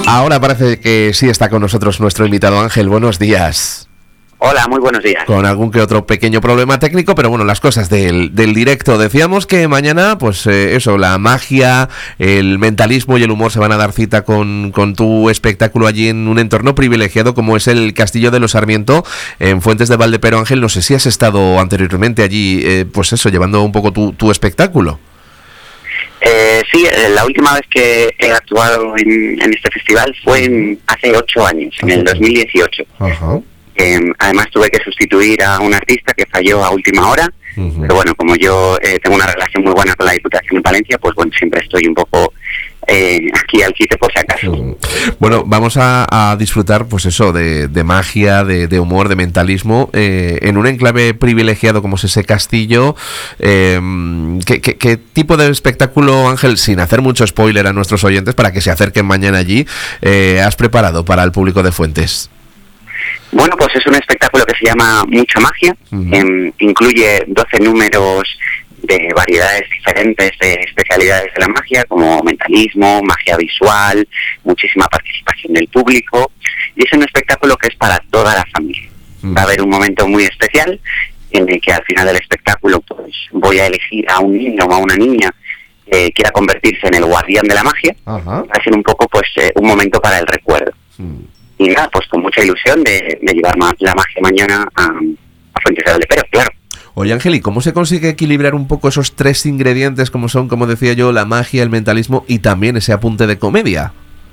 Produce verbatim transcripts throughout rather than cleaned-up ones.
Ahora parece que sí está con nosotros nuestro invitado Ángel. Buenos días. Hola, muy buenos días. Con algún que otro pequeño problema técnico, pero bueno, las cosas del, del directo. Decíamos que mañana, pues eh, eso, la magia, el mentalismo y el humor se van a dar cita con, con tu espectáculo allí en un entorno privilegiado como es el Castillo de los Sarmiento, en Fuentes de Valdepero. Ángel, no sé si has estado anteriormente allí, eh, pues eso, llevando un poco tu, tu espectáculo. Eh, sí, la última vez que he actuado en, en este festival fue en, hace ocho años, en el dos mil dieciocho. Ajá. Eh, además tuve que sustituir a un artista que falló a última hora, uh-huh. pero bueno, como yo eh, tengo una relación muy buena con la Diputación de Palencia, pues bueno, siempre estoy un poco eh, aquí al quite por si acaso. Uh-huh. Bueno, vamos a, a disfrutar, pues eso, de, de magia, de, de humor, de mentalismo, eh, en un enclave privilegiado como es ese castillo. Eh, ¿qué, qué, ¿Qué tipo de espectáculo, Ángel, sin hacer mucho spoiler a nuestros oyentes para que se acerquen mañana allí, eh, has preparado para el público de Fuentes? Bueno, pues es un espectáculo que se llama Mucha Magia, uh-huh. eh, incluye doce números de variedades diferentes de especialidades de la magia, como mentalismo, magia visual, muchísima participación del público, y es un espectáculo que es para toda la familia. Uh-huh. Va a haber un momento muy especial en el que al final del espectáculo pues voy a elegir a un niño o a una niña que quiera convertirse en el guardián de la magia. Uh-huh. Va a ser un poco pues eh, un momento para el recuerdo. Uh-huh. Y nada, pues con mucha ilusión de, de llevar ma- la magia mañana a, a Fuentes de Valdepero, claro. Oye, Ángel, ¿y cómo se consigue equilibrar un poco esos tres ingredientes como son, como decía yo, la magia, el mentalismo y también ese apunte de comedia?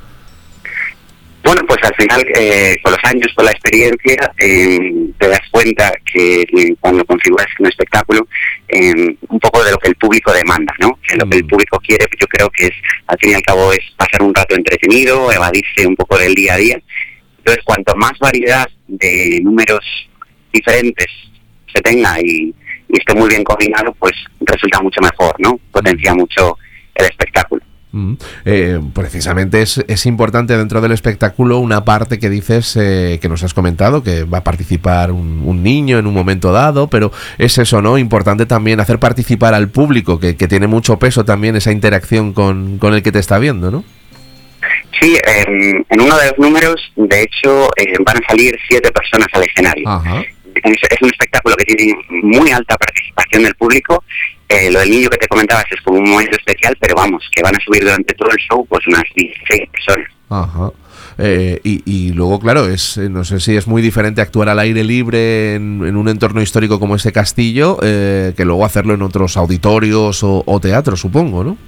Bueno, pues al final, eh, con los años, con la experiencia, eh, te das cuenta que eh, cuando configuras un espectáculo, eh, un poco de lo que el público demanda, ¿no? Que lo mm. que el público quiere, yo creo que es, al fin y al cabo, es pasar un rato entretenido, evadirse un poco del día a día. Entonces, cuanto más variedad de números diferentes se tenga y, y esté muy bien combinado, pues resulta mucho mejor, ¿no? Potencia mucho el espectáculo. Mm. Eh, precisamente es, es importante dentro del espectáculo una parte que dices, eh, que nos has comentado, que va a participar un, un niño en un momento dado, pero es eso, ¿no? Importante también hacer participar al público, que, que tiene mucho peso también esa interacción con, con el que te está viendo, ¿no? Sí, eh, en uno de los números, de hecho, eh, van a salir siete personas al escenario. Ajá. Es, es un espectáculo que tiene muy alta participación del público. Eh, lo del niño que te comentabas es como un momento especial, pero vamos, que van a subir durante todo el show pues unas dieciséis personas. Ajá. Eh, y, y luego, claro, es no sé si es muy diferente actuar al aire libre en, en un entorno histórico como ese castillo, eh, que luego hacerlo en otros auditorios o, o teatros, supongo, ¿no?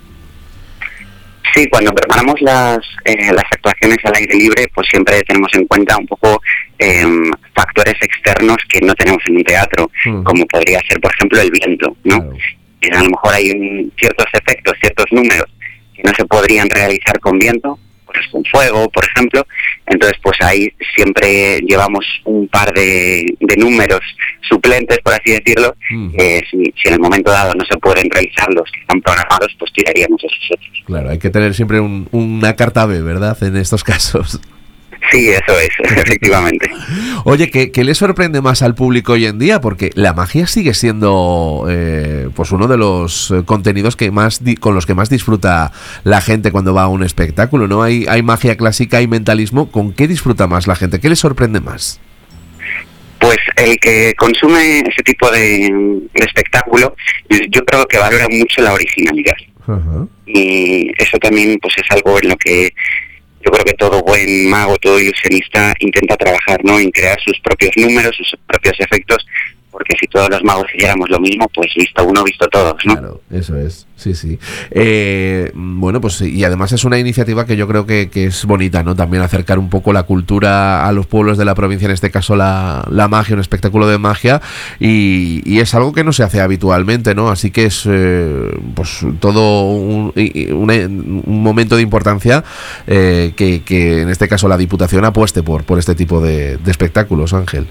Sí, cuando preparamos las eh, las actuaciones al aire libre, pues siempre tenemos en cuenta un poco eh, factores externos que no tenemos en un teatro, uh-huh. como podría ser, por ejemplo, el viento, ¿no? Claro. Y a lo mejor hay un, ciertos efectos, ciertos números que no se podrían realizar con viento, pues con fuego, por ejemplo. Entonces, pues ahí siempre llevamos un par de, de números suplentes, por así decirlo. Uh-huh. Eh, si, si en el momento dado no se pueden realizar los que están programados, pues tiraríamos esos otros. Claro, hay que tener siempre un, una carta B, ¿verdad?, en estos casos. Sí, eso es, efectivamente. Oye, ¿qué, ¿qué le sorprende más al público hoy en día? Porque la magia sigue siendo eh, pues uno de los contenidos que más di- con los que más disfruta la gente cuando va a un espectáculo, ¿no? Hay, hay magia clásica, hay mentalismo. ¿Con qué disfruta más la gente? ¿Qué le sorprende más? Pues el que consume ese tipo de, de espectáculo, yo creo que valora mucho la originalidad. Uh-huh. Y eso también pues es algo en lo que yo creo que todo buen mago, todo ilusionista intenta trabajar, ¿no? En crear sus propios números, sus propios efectos, porque si todos los magos hiciéramos lo mismo, pues visto uno, visto todos, ¿no? Claro, eso es, sí, sí. Eh, bueno, pues y además es una iniciativa que yo creo que, que es bonita, ¿no? También acercar un poco la cultura a los pueblos de la provincia, en este caso la, la magia, un espectáculo de magia, y, y es algo que no se hace habitualmente, ¿no? Así que es eh, pues todo un, un, un momento de importancia eh, que, que en este caso la Diputación apueste por, por este tipo de, de espectáculos, Ángel.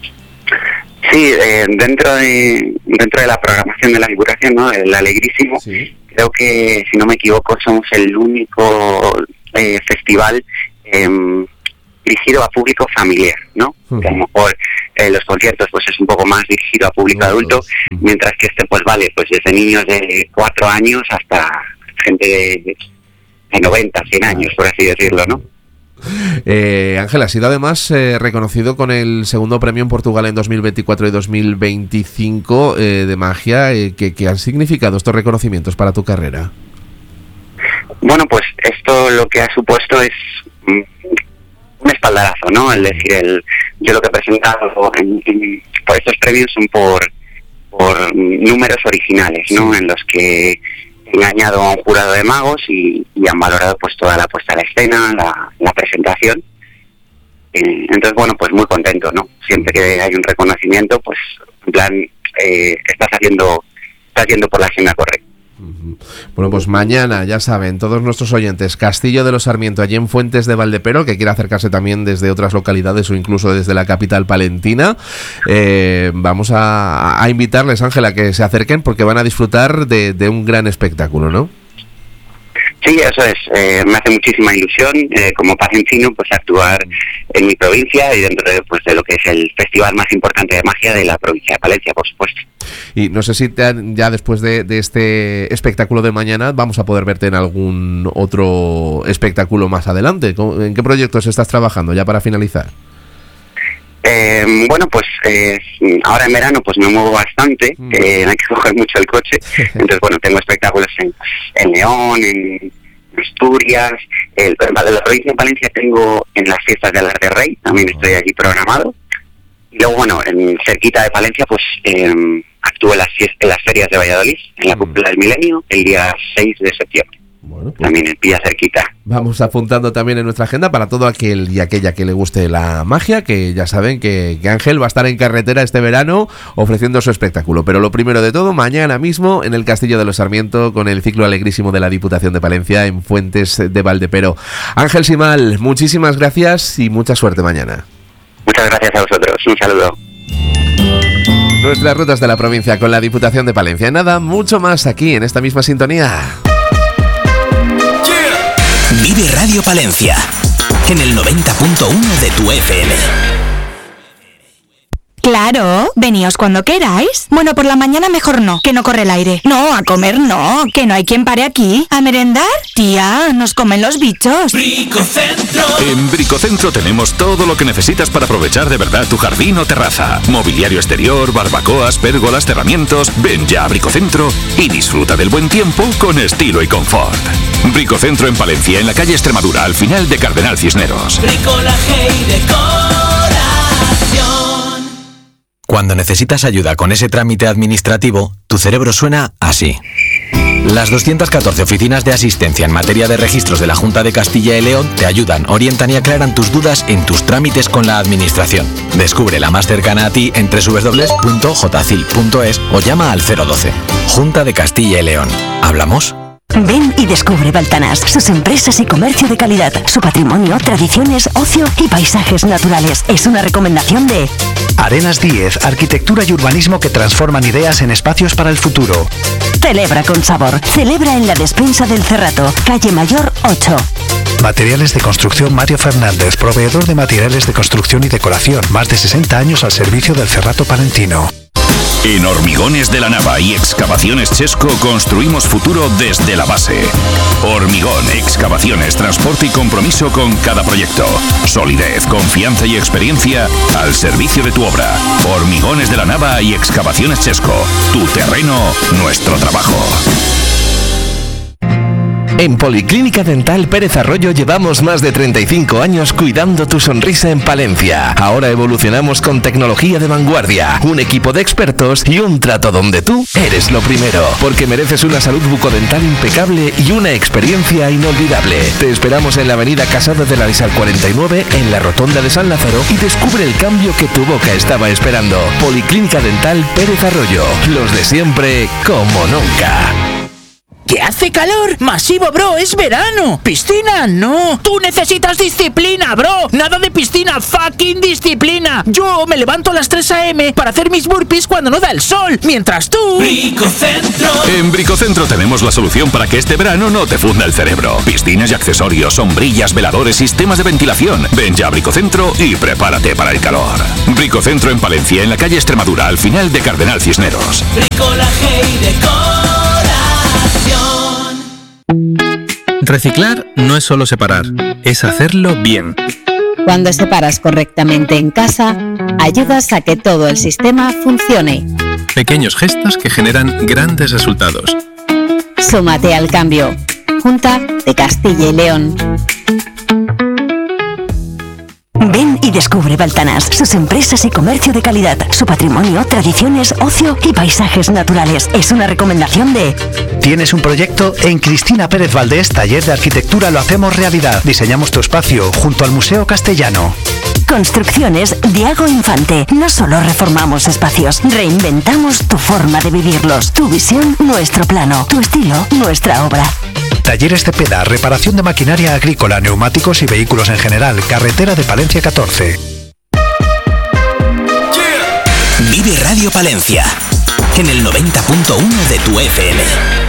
Sí, eh, dentro de dentro de la programación de la Diputación, ¿no? El Alegrísimo, sí. Creo que, si no me equivoco, somos el único eh, festival eh, dirigido a público familiar, ¿no? Uh-huh. Que a lo mejor eh, los conciertos pues es un poco más dirigido a público uh-huh. adulto, uh-huh. mientras que este pues vale pues desde niños de cuatro años hasta gente de, de noventa, cien años, por así decirlo, ¿no? Eh, Ángel, ha sido además eh, reconocido con el segundo premio en Portugal en dos mil veinticuatro y dos mil veinticinco eh, de magia. Eh, ¿qué, ¿Qué han significado estos reconocimientos para tu carrera? Bueno, pues esto lo que ha supuesto es mm, un espaldarazo, ¿no? Es decir, el, yo lo que he presentado en, en, por estos premios son por, por números originales, ¿no? En los que he engañado a un jurado de magos y, y han valorado pues toda la puesta a la escena, la, la presentación. Eh, entonces, bueno, pues muy contento, ¿no? Siempre que hay un reconocimiento, pues en plan, eh, estás haciendo, estás yendo por la senda correcta. Bueno, pues mañana, ya saben, todos nuestros oyentes, Castillo de los Sarmiento, allí en Fuentes de Valdepero, que quiera acercarse también desde otras localidades o incluso desde la capital palentina, eh, vamos a, a invitarles, Ángel, a que se acerquen porque van a disfrutar de, de un gran espectáculo, ¿no? Sí, eso es. Eh, me hace muchísima ilusión, eh, como palentino, pues actuar en mi provincia y dentro de, pues, de lo que es el festival más importante de magia de la provincia de Palencia, por supuesto. Y no sé si te han, ya después de, de este espectáculo de mañana vamos a poder verte en algún otro espectáculo más adelante. ¿En qué proyectos estás trabajando ya para finalizar? Eh, bueno, pues eh, ahora en verano pues me muevo bastante, mm. eh, hay que coger mucho el coche, entonces bueno, tengo espectáculos en, en León, en Asturias, el, en la provincia de Palencia tengo en las fiestas de Alar de Rey, también estoy allí programado, y luego bueno, en cerquita de Palencia pues eh, actúo en las, en las ferias de Valladolid, en la Cúpula del Milenio, el día seis de septiembre. Bueno, pues también el pilla cerquita. Vamos apuntando también en nuestra agenda para todo aquel y aquella que le guste la magia, que ya saben que, que Ángel va a estar en carretera este verano ofreciendo su espectáculo. Pero lo primero de todo, mañana mismo en el Castillo de los Sarmiento con el ciclo alegrísimo de la Diputación de Palencia en Fuentes de Valdepero. Ángel Simal, muchísimas gracias y mucha suerte mañana. Muchas gracias a vosotros, un saludo. Nuestras rutas de la provincia con la Diputación de Palencia. Nada, mucho más aquí en esta misma sintonía. Vive Radio Palencia en el noventa punto uno de tu F M. Claro, veníos cuando queráis. Bueno, por la mañana mejor no, que no corre el aire. No, a comer no, que no hay quien pare aquí. ¿A merendar? Tía, nos comen los bichos. Bricocentro. En Bricocentro tenemos todo lo que necesitas para aprovechar de verdad tu jardín o terraza. Mobiliario exterior, barbacoas, pérgolas, cerramientos. Ven ya a Bricocentro y disfruta del buen tiempo con estilo y confort. Bricocentro en Palencia, en la calle Extremadura, al final de Cardenal Cisneros. Bricolaje y decoración. Cuando necesitas ayuda con ese trámite administrativo, tu cerebro suena así. Las doscientas catorce oficinas de asistencia en materia de registros de la Junta de Castilla y León te ayudan, orientan y aclaran tus dudas en tus trámites con la administración. Descubre la más cercana a ti en doble u doble u doble u punto j c i l punto es o llama al cero doce. Junta de Castilla y León. ¿Hablamos? Ven y descubre Baltanás, sus empresas y comercio de calidad, su patrimonio, tradiciones, ocio y paisajes naturales. Es una recomendación de Arenas diez, arquitectura y urbanismo que transforman ideas en espacios para el futuro. Celebra con sabor. Celebra en la despensa del Cerrato, calle Mayor ocho. Materiales de construcción Mario Fernández, proveedor de materiales de construcción y decoración. Más de sesenta años al servicio del Cerrato palentino. En Hormigones de la Nava y Excavaciones Chesco construimos futuro desde la base. Hormigón, excavaciones, transporte y compromiso con cada proyecto. Solidez, confianza y experiencia al servicio de tu obra. Hormigones de la Nava y Excavaciones Chesco. Tu terreno, nuestro trabajo. En Policlínica Dental Pérez Arroyo llevamos más de treinta y cinco años cuidando tu sonrisa en Palencia. Ahora evolucionamos con tecnología de vanguardia, un equipo de expertos y un trato donde tú eres lo primero. Porque mereces una salud bucodental impecable y una experiencia inolvidable. Te esperamos en la avenida Casado de la Lisal cuarenta y nueve, en la Rotonda de San Lázaro, y descubre el cambio que tu boca estaba esperando. Policlínica Dental Pérez Arroyo. Los de siempre como nunca. ¿Que hace calor? ¡Masivo, bro! ¡Es verano! ¡Piscina, no! ¡Tú necesitas disciplina, bro! ¡Nada de piscina! ¡Fucking disciplina! Yo me levanto a las tres a eme para hacer mis burpees cuando no da el sol, mientras tú... Bricocentro. En Bricocentro tenemos la solución para que este verano no te funda el cerebro. Piscinas y accesorios, sombrillas, veladores, sistemas de ventilación. Ven ya a Bricocentro y prepárate para el calor. Bricocentro en Palencia, en la calle Extremadura, al final de Cardenal Cisneros. Bricolaje y decoración. Reciclar no es solo separar, es hacerlo bien. Cuando separas correctamente en casa, ayudas a que todo el sistema funcione. Pequeños gestos que generan grandes resultados. Súmate al cambio. Junta de Castilla y León. Ven y descubre Baltanás, sus empresas y comercio de calidad, su patrimonio, tradiciones, ocio y paisajes naturales. Es una recomendación de... ¿Tienes un proyecto? En Cristina Pérez Valdés, Taller de Arquitectura, lo hacemos realidad. Diseñamos tu espacio junto al Museo Castellano. Construcciones Diago Infante. No solo reformamos espacios, reinventamos tu forma de vivirlos. Tu visión, nuestro plano. Tu estilo, nuestra obra. Talleres Cepeda, reparación de maquinaria agrícola, neumáticos y vehículos en general. Carretera de Palencia catorce. Vive Radio Palencia en el noventa punto uno de tu F M.